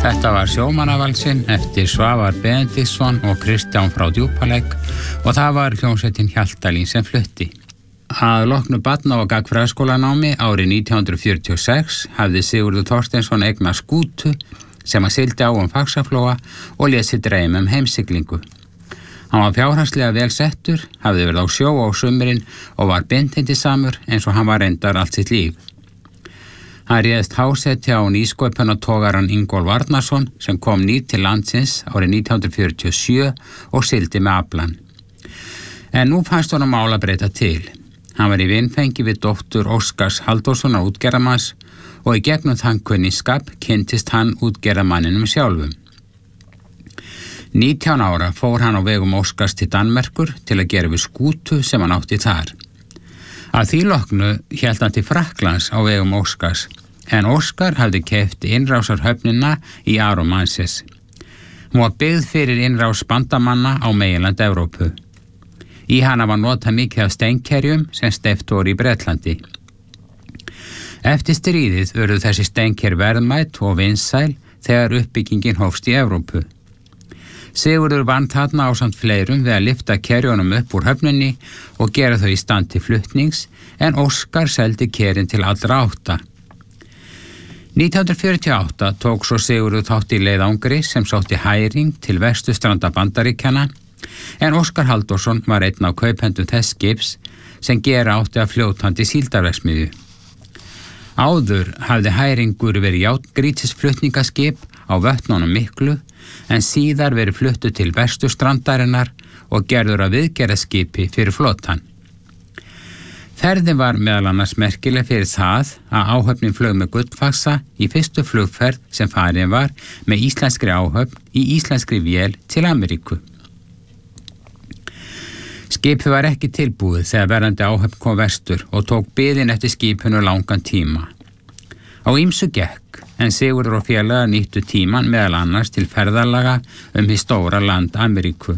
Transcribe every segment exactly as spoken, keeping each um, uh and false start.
Þetta var Sjómannavalsinn eftir Svavar Benediktsson og Kristján frá Djúpalæk og það var hljómsveitin Hjaltalín sem flutti. Að loknu barna- og gagnfræðaskólanámi árið nítján hundruð fjörutíu og sex hafði Sigurður Þorsteinsson eignast skútu sem að sigldi á um Faxaflóa og lét sig dreyma um heimsiglingu. Hann var fjárhagslega vel settur, hafði verið á sjó á sumrin og var bindindisamur eins og hann var reyndar allt sitt líf. Hann réðst hásetti á nýsköpunartogaran Ingólf Arnarsson sem kom nýr til landsins árið nítján hundruð fjörutíu og sjö og sigldi með aflann. En nú fannst honum mál að breyta til. Hann var í vinfengi við dóttur Óskars Halldórssonar útgerðarmanns og í gegnum þann kunningsskap kynntist hann útgerðarmanninum sjálfum. nítján ára fór hann á vegum Óskars til Danmerkur til að gera við skútu sem hann átti þar. Að því loknu hélt hann til Frakklands á vegum Óskars, en Óskar hafði keypt innrásarhöfnina í Aromansis. Hún var byggð fyrir innrás bandamanna á meginland Evrópu. Í hana var notað mikið af steinkerjum sem steypt voru í Bretlandi. Eftir stríðið urðu þessi steinker verðmæt og vinsæl þegar uppbyggingin hófst í Evrópu. Sigurður vann þarna ásamt fleirum við að lyfta kerjunum upp úr höfninni og gera þau í stand til flutnings, en Óskar seldi kerin til allra átta. nítján hundruð fjörutíu og átta tók svo Sigurður þátt í leiðangri sem sótti hæring til vesturstranda Bandaríkjanna, en Óskar Halldórsson var einn af kaupendum þess skips sem gera átti að fljótandi síldarverksmiðju. Áður hafði hæringur verið járngrýtisflutningaskip á vötnunum miklu, en síðar verið fluttu til vesturstrandarinnar og gerður að viðgerðaskipi fyrir flotan. Ferðin var meðal annars merkileg fyrir það að áhöfnin flög með Gullfaxa í fyrstu flugferð sem farin var með íslenskri áhöfn í íslenskri vél til Ameríku. Skipið var ekki tilbúið þegar verðandi áhöfn kom vestur og tók biðin eftir skipinu langan tíma. Á ýmsu gekk, en Sigurður og félagar nýttu tíman meðal annars til ferðalaga um hið stóra land Ameríku.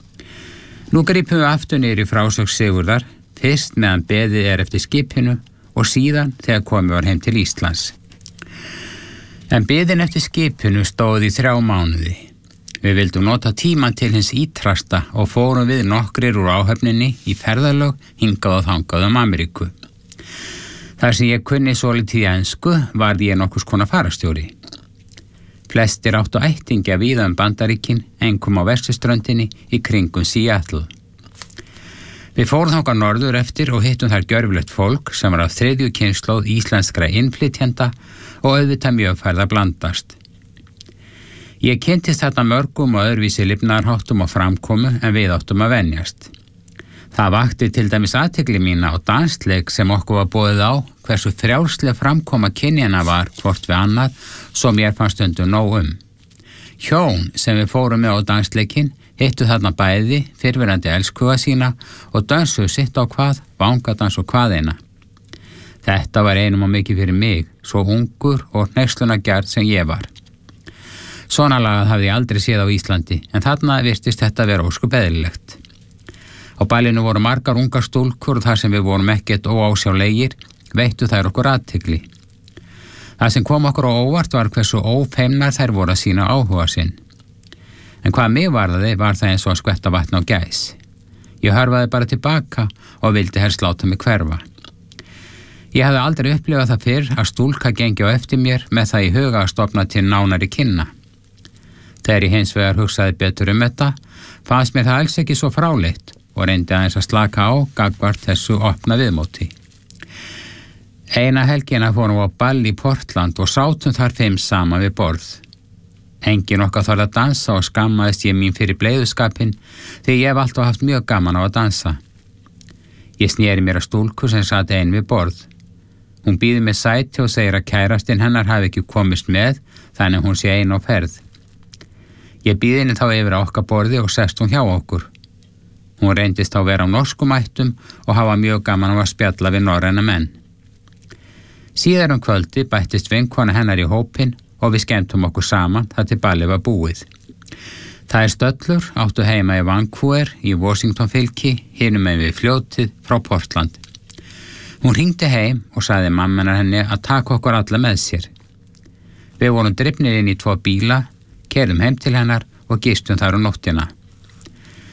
Nú grípum við aftur niður í frásögn Sigurðar, fyrst meðan beðið er eftir skipinu og síðan þegar komið var heim til Íslands. En biðin eftir skipinu stóð í þrjá mánuði. Við vildum nota tíman til hins ítrasta og fórum við nokkrir úr áhöfninni í ferðalög hingað og þangað um Ameríku. Þar sem ég kunni svolítið í ensku varð ég nokkurs konar farastjóri. Flestir áttu ættingja víða um Bandaríkin, einkum á vesturströndinni í kringum Seattle. Við fórum þangað norður eftir og hittum þar gjörfilegt fólk sem var af þriðju kynslóð íslenskra innflytjenda og auðvitað mjög færð að blandast. Ég kynntist þetta mörgum og öðruvísi lifnaðarháttum og framkomu en við áttum að venjast. Það vakti til dæmis athygli mína á dansleik sem okkur var boðið á hversu frjálsleg framkoma kynjana var hvort við annað svo mér fannst stundum nóg um. Hjón sem við fórum með á dansleikin hittu þarna bæði fyrrverandi elskuga sína og dansuðu sitt á hvað, vangadans og hvaðeina. Þetta var einum og mikið fyrir mig, svo ungur og hneykslunargjörn sem ég var. Svona lagað hafði ég aldrei séð á Íslandi, en þarna virtist þetta vera ósköp eðlilegt. Á bælinu voru margar ungar stúlkur og þar sem við vorum ekkert óásjálegir, veittu þær okkur athygli. Það sem kom okkur á óvart var hversu ófeimnar þær voru að sína áhuga sinn. En hvað mig varðaði var það eins og að skvetta vatn á gæs. Ég hörfaði bara tilbaka og vildi helst láta mig hverfa. Ég hafði aldrei upplifað það fyrr að stúlka gengi á eftir mér með það í huga að stofna til nánari kynna. Þegar ég hins vegar hugsaði betur um þetta, fannst mér það alls ekki svo fráleitt og reyndi aðeins að slaka á gagnvart þessu opna viðmóti. Eina helgina fórum við á ball í Portland og sátum þar fimm saman við borð. Engin okkar þorði að dansa og skammaðist ég mín fyrir bleiðuskapinn því ég hef alltaf haft mjög gaman á að dansa. Ég sneri mér að stúlku sem sat ein við borð. Hún býður mér sæti og segir að kærastinn hennar hafi ekki komist með þannig hún sé ein á ferð. Ég býði henni þá yfir á okkar borði og sest hún hjá okkur. Hún reyndist þá vera á norskum ættum og hafa mjög gaman á að spjalla við norræna menn. Síðar um kvöldi bættist vinkona hennar í hópinn og við skemmtum okkur saman þar til ballið var búið. Það er Stöllur áttu heima í Vancouver í Washington fylki, hinum megin við fljótið frá Portland. Hún hringdi heim og sagði mamma henni að taka okkur alla með sér. Við vorum drifnir inn í tvo bíla, keyrðum heim til hennar og gistum þar um nóttina.